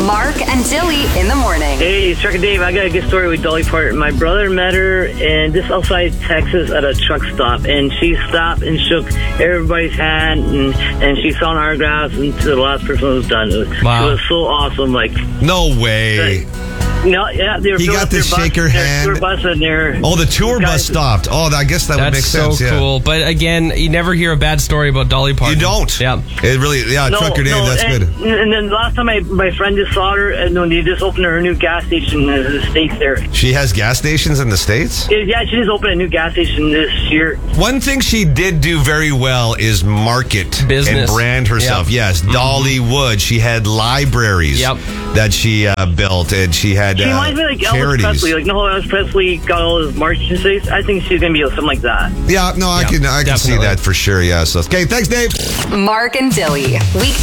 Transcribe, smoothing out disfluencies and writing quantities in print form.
Mark and Dilly in the morning. Hey, it's Chuck and Dave. I got a good story with Dolly Parton. My brother met her and just outside Texas at a truck stop, and she stopped and shook everybody's hand, and she signed autographs until the last person was done. Wow. It was so awesome. Like, No way. no, yeah, they were He filling got up to their shake bus, her their hand. tour bus in there. Oh, the tour bus Guys- stopped. Oh, I guess that would make That's so sense. Yeah. cool. But again, you never hear a bad story about Dolly Parton. You don't. Yeah. It really, Trucker Dave, that's and, good. And then last time my friend just saw her, and when they just opened her new gas station in the States there. She has gas stations in the States? Yeah, she just opened a new gas station this year. One thing she did do very well is market Business. and brand herself. Yep. Yes, Dolly Wood. She had libraries that she built, and she had She reminds me like Elvis charities. Presley. Like, no, Elvis Presley got all his marching states. I think she's going to be something like that. Yeah, no, I can see definitely. that for sure. Yeah. So, okay, thanks, Dave. Mark and Dilly. Weekday